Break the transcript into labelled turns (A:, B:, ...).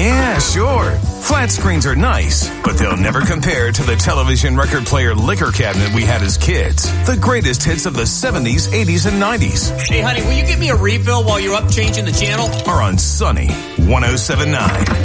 A: Yeah, sure. Flat screens are nice, but they'll never compare to the television record player liquor cabinet we had as kids. The greatest hits of the 70s, 80s, and 90s.
B: Hey, honey, will you give me a refill while you're up changing the channel?
A: Are on Sunny 107.9.